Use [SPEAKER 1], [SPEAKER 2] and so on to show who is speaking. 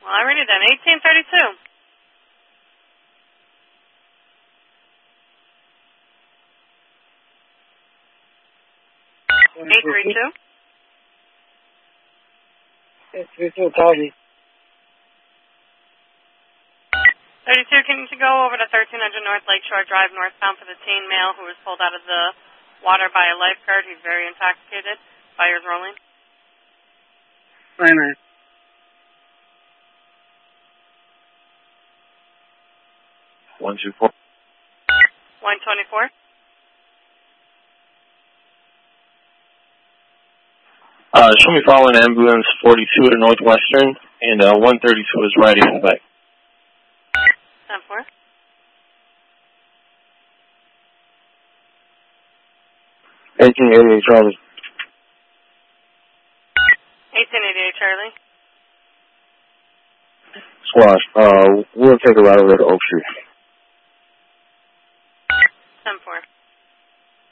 [SPEAKER 1] Alrighty then, 1832. 832.
[SPEAKER 2] 832, copy.
[SPEAKER 1] 32, can you go over to 1300 North Lakeshore Drive, northbound for the teen male who was pulled out of the water by a lifeguard? He's very intoxicated. Fire's rolling.
[SPEAKER 2] 9-9.
[SPEAKER 3] 124.
[SPEAKER 1] 124.
[SPEAKER 3] Show me following ambulance 42 to Northwestern, and 132 is riding in the back.
[SPEAKER 1] 10-4.
[SPEAKER 2] 1888, Charlie.
[SPEAKER 1] 1888, Charlie.
[SPEAKER 2] Squash. We'll take a ride over to Oak Street.
[SPEAKER 1] 10-4.